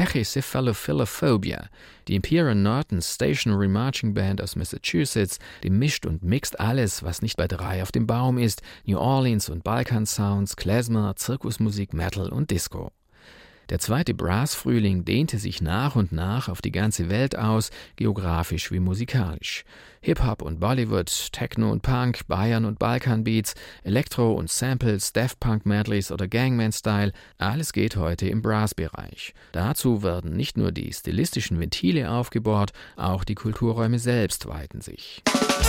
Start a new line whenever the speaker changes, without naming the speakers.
Pachycephalophila, die Imperial Norton Stationary Marching Band aus Massachusetts, die mischt und mixt alles, was nicht bei 3 auf dem Baum ist: New Orleans und Balkan-Sounds, Klezmer, Zirkusmusik, Metal und Disco. Der zweite Brass-Frühling dehnte sich nach und nach auf die ganze Welt aus, geografisch wie musikalisch. Hip-Hop und Bollywood, Techno und Punk, Bayern und Balkan-Beats, Elektro und Samples, Daft-Punk-Medleys oder Gangman-Style, alles geht heute im Brass-Bereich. Dazu werden nicht nur die stilistischen Ventile aufgebohrt, auch die Kulturräume selbst weiten sich.